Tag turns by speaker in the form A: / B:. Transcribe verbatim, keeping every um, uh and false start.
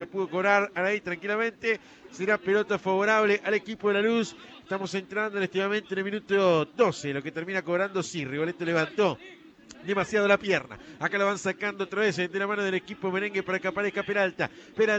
A: pudo cobrar ahí tranquilamente. Será pelota favorable al equipo de La Luz. Estamos entrando efectivamente en el minuto doce, lo que termina cobrando sí. Rigoletto levantó demasiado la pierna. Acá la van sacando otra vez de la mano del equipo merengue para que aparezca Peralta. Peralta